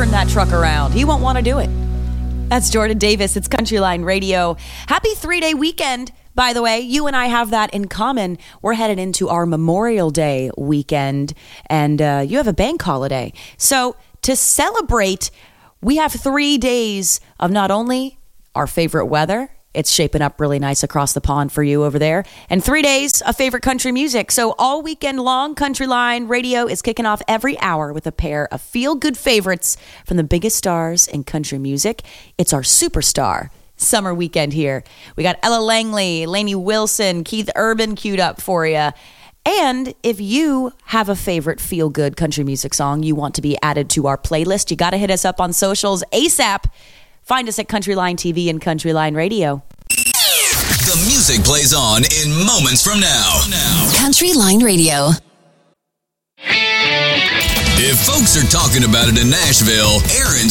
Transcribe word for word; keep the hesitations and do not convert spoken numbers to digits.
turn that truck around. He won't want to do it. That's Jordan Davis. It's Countryline Radio. Happy three-day weekend. By the way, you and I have that in common. We're headed into our Memorial Day weekend, and uh, you have a bank holiday. So to celebrate, we have three days of not only our favorite weather, it's shaping up really nice across the pond for you over there, and three days of favorite country music. So all weekend long, Countryline Radio is kicking off every hour with a pair of feel-good favorites from the biggest stars in country music. It's our Superstar Summer Weekend here. We got Ella Langley, Lainey Wilson, Keith Urban queued up for you. And if you have a favorite feel-good country music song you want to be added to our playlist, you got to hit us up on socials ASAP. Find us at Countryline T V and Countryline Radio. The music plays on in moments from now. now. Countryline Radio. If folks are talking about it in Nashville, Aaron's